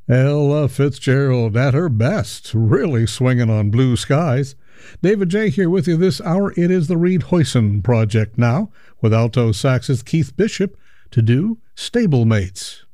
Ella Fitzgerald at her best, really swinging on blue skies. David J. here with you this hour. It is the Reed Hoyson Project now, with alto saxist Keith Bishop to do Stablemates.